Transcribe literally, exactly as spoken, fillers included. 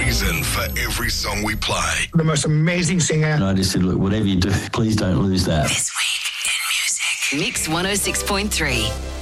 reason for every song we play. The most amazing singer. And I just said, look, whatever you do, please don't lose that. This week in music. Mix one oh six point three.